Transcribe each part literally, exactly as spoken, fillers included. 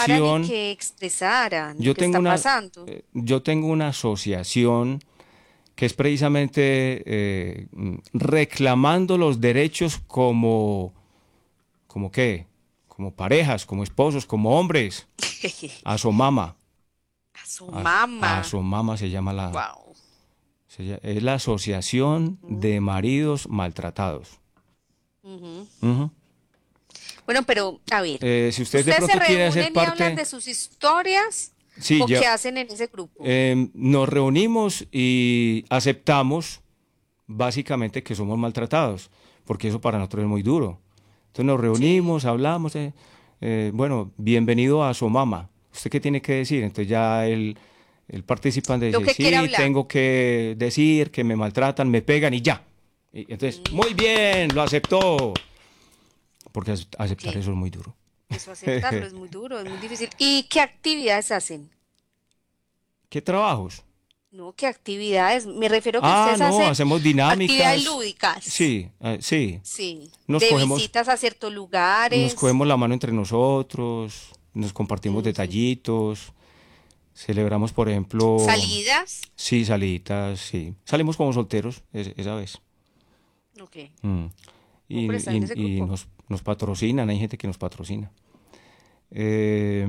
asociación, y que expresaran lo yo que tengo está una, pasando. eh, yo tengo una asociación que es precisamente eh, mm, reclamando los derechos como, ¿como qué? Como parejas, como esposos, como hombres. Asomama. A su As- mamá. Asomama se llama la, Wow. se lla- es la Asociación de Maridos Maltratados. Ujú. Bueno, pero a ver, Eh, si usted de ¿ustedes se pronto quiere hacer reúnen y hablan parte, de sus historias sí, o ya, qué hacen en ese grupo? eh, nos reunimos y aceptamos básicamente que somos maltratados, porque eso para nosotros es muy duro. Entonces nos Sí. reunimos, hablamos, eh, eh, bueno, bienvenido a Somama. ¿Usted qué tiene que decir? Entonces ya el, el participante Lo dice, que quiere sí, hablar. tengo que decir que me maltratan, me pegan y ya. Y entonces, muy bien, lo aceptó, porque ac- aceptar Ok. eso es muy duro. Eso aceptarlo es muy duro, es muy difícil. ¿Y qué actividades hacen? ¿Qué trabajos? No, ¿qué actividades? Me refiero a que Ah, ustedes no, hacen hacemos actividades dinámicas. lúdicas. Sí, eh, sí. Sí. Nos De cogemos, visitas a ciertos nos lugares. cogemos la mano entre nosotros, nos compartimos Ujú. detallitos, celebramos, por ejemplo, Salidas. sí, salitas, sí. Salimos como solteros es- esa vez. Ok. Mm. No, pero están en ese Y, y grupo. nos, nos patrocinan, hay gente que nos patrocina. Eh,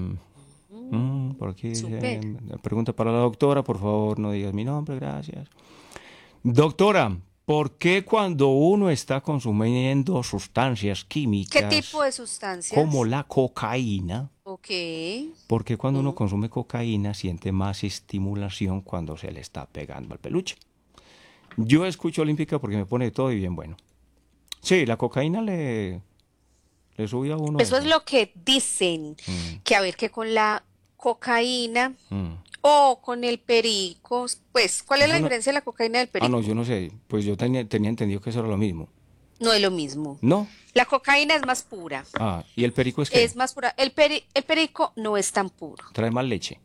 mm, por aquí dice, Súper. pregunta para la doctora, por favor, no digas mi nombre, gracias. Doctora, ¿por qué cuando uno está consumiendo sustancias ¿Qué tipo químicas de como sustancias? la cocaína, Ok. por qué cuando uno Mm. consume cocaína siente más estimulación cuando se le está pegando al peluche? Yo escucho Olímpica porque me pone de todo y bien bueno. Sí, la cocaína le, le sube a uno Eso es eso. lo que dicen, Mm, que a ver que con la cocaína mm. o con el perico, pues, ¿cuál es la Eso no, diferencia de la cocaína y del ah, no, yo perico? no sé. Pues yo tenía, tenía entendido que eso era lo mismo. No es lo mismo. ¿No? La cocaína es más pura, Ah, ¿y el perico es qué? es más pura. El peri- el perico no es tan puro. Trae más leche.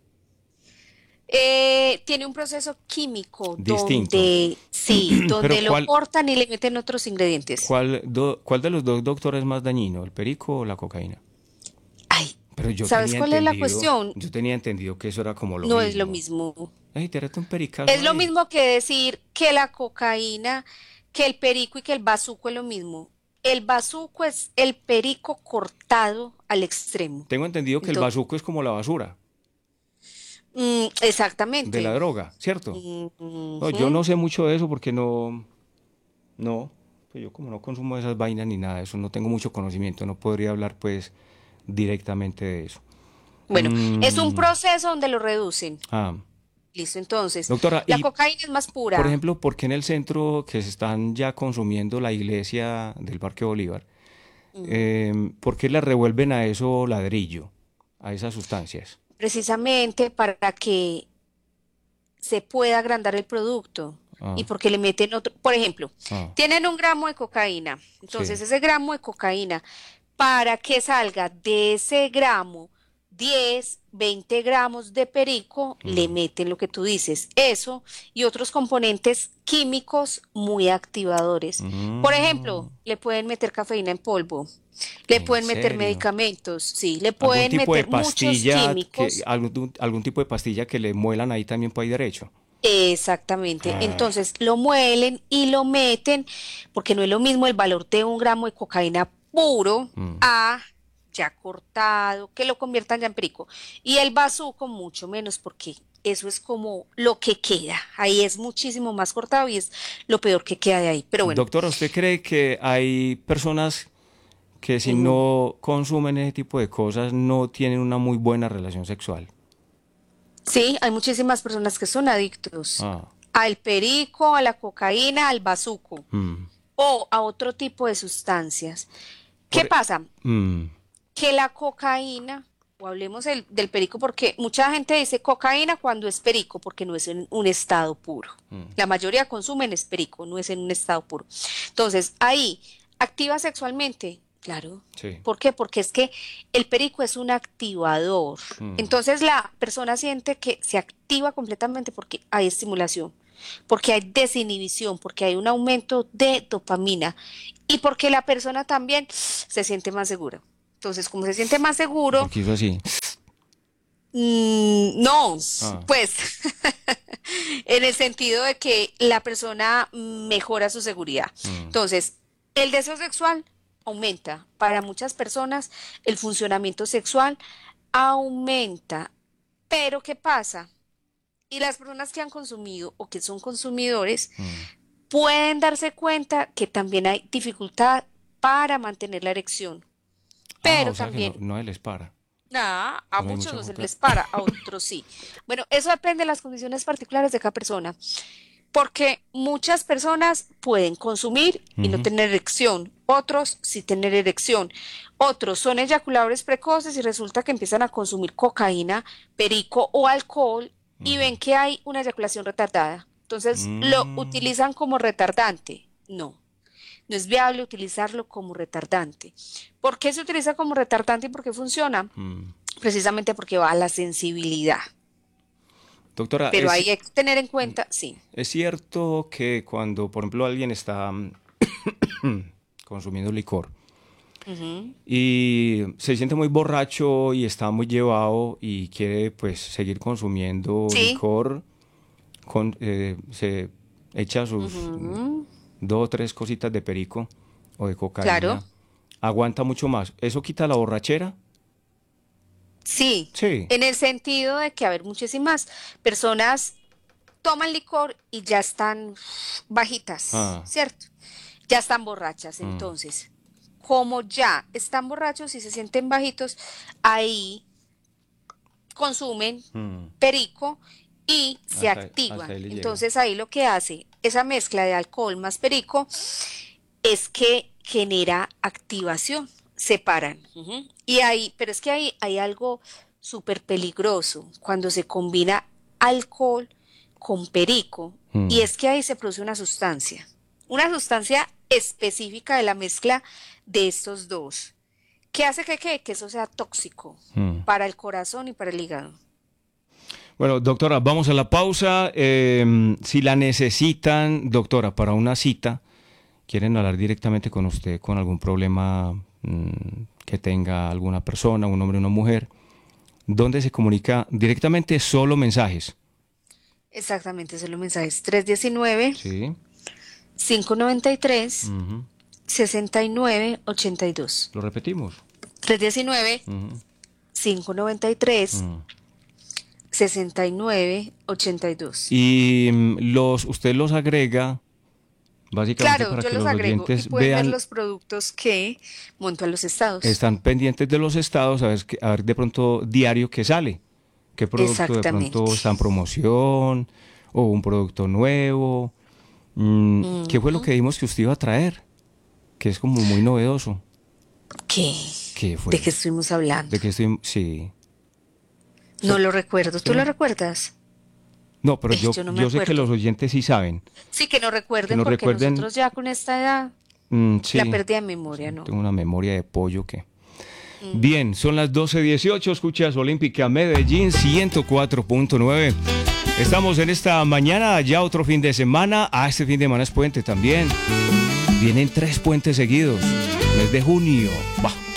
Eh, tiene un proceso químico Distinto. donde, sí, Pero donde lo ¿cuál, cortan y le meten otros ingredientes. cuál, do- cuál de los dos doctores es más dañino, el perico o la cocaína? Ay, Pero yo ¿sabes tenía cuál es la entendido, cuestión? yo tenía entendido que eso era como lo No es lo mismo. mismo. Ey, te un pericazo Es lo ahí. mismo que decir que la cocaína, que el perico y que el bazuco es lo mismo. El bazuco es el perico cortado al extremo. Tengo entendido que el Entonces, bazuco es como la basura mm, de la exactamente. droga, ¿cierto? No, yo Ujú. no sé mucho de eso porque no, no, pues yo como no consumo esas vainas ni nada de eso, no tengo mucho conocimiento, no podría hablar pues directamente de eso. Bueno, es un Mm, proceso donde lo reducen. ah, Listo, entonces, doctora, la y cocaína es más por pura. ejemplo, ¿por qué en el centro que se están ya consumiendo la iglesia del Parque Bolívar, Ujú. eh, por qué le revuelven a eso ladrillo, a esas sustancias? Precisamente para que se pueda agrandar el producto y Ah, porque le meten otro, por ejemplo, ah, tienen un gramo de cocaína, sí. entonces ese gramo de cocaína, para que salga de ese gramo diez, veinte gramos de perico, le Mm, meten lo que tú dices, eso y otros componentes químicos muy activadores. Por ejemplo, mm, le pueden meter cafeína en polvo, le ¿en pueden meter serio? medicamentos, sí, le ¿Algún pueden tipo de meter muchos pastilla que químicos. algún, algún tipo de pastilla que le muelan ahí también por ahí derecho? Exactamente. Ah, Entonces lo muelen y lo meten, porque no es lo mismo el valor de un gramo de cocaína puro mm. a ya cortado, que lo conviertan ya en perico. Y el bazuco mucho menos, porque eso es como lo que queda. Ahí es muchísimo más cortado y es lo peor que queda de ahí. Pero bueno, Doctora, ¿usted cree que hay personas que si ujú. no consumen ese tipo de cosas no tienen una muy buena relación sexual? Sí, hay muchísimas personas que son adictos Ah, al perico, a la cocaína, al bazuco mm. o a otro tipo de sustancias. ¿Qué Por, e- pasa? mm, Que la cocaína, o hablemos del, del perico, porque mucha gente dice cocaína cuando es perico, porque no es en un estado puro. mm, La mayoría consumen es perico, no es en un estado puro. Entonces, ahí, ¿activa sexualmente? Claro. sí. ¿Por qué? Porque es que el perico es un activador. Mm, Entonces la persona siente que se activa completamente porque hay estimulación, porque hay desinhibición, porque hay un aumento de dopamina y porque la persona también se siente más segura. Entonces, como se siente más seguro, porque hizo así. Mm, no, Ah, pues en el sentido de que la persona mejora su seguridad. mm. Entonces, el deseo sexual aumenta. Para muchas personas, el funcionamiento sexual aumenta. Pero, ¿qué pasa? Y las personas que han consumido o que son consumidores Mm. pueden darse cuenta que también hay dificultad para mantener la erección. Ah, o Pero sea que no, también no se les para. nada, a No hay muchos mucha no se compra. les para, a otros sí. Bueno, eso depende de las condiciones particulares de cada persona, porque muchas personas pueden consumir y no Ujú, tener erección, otros sí tener erección, otros son eyaculadores precoces y resulta que empiezan a consumir cocaína, perico o alcohol y ujú. ven que hay una eyaculación retardada. Entonces lo Mm, utilizan como retardante. No, no es viable utilizarlo como retardante. ¿Por qué se utiliza como retardante y por qué funciona? mm. Precisamente porque va a la sensibilidad. Doctora, Pero ¿es, hay que tener en cuenta, sí. es cierto que cuando, por ejemplo, alguien está mm, consumiendo licor Ujú. y se siente muy borracho y está muy llevado y quiere pues seguir consumiendo Sí, licor, con, eh, se echa sus ujú, dos o tres cositas de perico o de claro. cocaína, aguanta mucho más. ¿Eso quita la borrachera? Sí, Sí. en el sentido de que, a ver, muchísimas personas toman licor y ya están bajitas, Ah, ¿cierto? Ya están borrachas. mm, Entonces, como ya están borrachos y se sienten bajitos, ahí consumen mm. perico y se Hasta, hasta activan. ahí le llega. Entonces ahí lo que hace esa mezcla de alcohol más perico es que genera activación, separan. Ujú. Y ahí, pero es que hay, hay algo súper peligroso cuando se combina alcohol con perico, y Mm, es que ahí se produce una sustancia, una sustancia específica de la mezcla de estos dos, que hace que, que, que eso sea tóxico mm. para el corazón y para el hígado. Bueno, doctora, vamos a la pausa. Eh, si la necesitan, doctora, para una cita, quieren hablar directamente con usted con algún problema mm, que tenga alguna persona, un hombre o una mujer, ¿dónde se comunica directamente? Solo mensajes. Exactamente, son los mensajes trescientos diecinueve, Sí. cinco noventa y tres, Ujú. sesenta y nueve ochenta y dos. Lo repetimos. trescientos diecinueve, Ujú. cinco noventa y tres, Mm. sesenta y nueve ochenta y dos. Y mm, los, usted los agrega básicamente Claro, para yo que los los agrego y oyentes pueden ver vean, los productos que monto a los estados. están pendientes de los estados, a ver, que- a ver de pronto diario que sale, qué producto de pronto está en Exactamente. promoción o un producto nuevo. Mm, ¿qué fue lo Ujú. que vimos que usted iba a traer? Que es como muy novedoso. ¿Qué? ¿Qué ¿De qué fue? estuvimos hablando? ¿De qué estoy? Sí. No So- lo recuerdo. ¿usted ¿Tú lo no? recuerdas? No, pero Eh, yo, yo no me yo sé que los acuerdo. oyentes sí saben. Sí, que no Que recuerden nos porque recuerden, nosotros ya con esta edad, mm, la sí, pérdida de sí, memoria, ¿no? tengo una memoria de pollo que... Mm. Bien, son las doce dieciocho, escuchas Olímpica Medellín ciento cuatro punto nueve. Estamos en esta mañana, ya otro fin de semana. Ah, este fin de semana es puente también. Vienen tres puentes seguidos. Mes de junio. Bah.